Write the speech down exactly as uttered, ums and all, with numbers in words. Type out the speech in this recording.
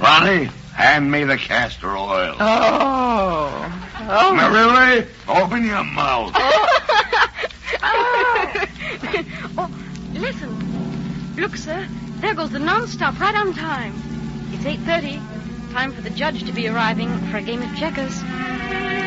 Ronnie, hand me the castor oil. Oh. Oh. Marillie, open your mouth. Oh. Oh, listen. Look, sir. There goes the non-stop right on time. It's eight thirty. Time for the judge to be arriving for a game of checkers.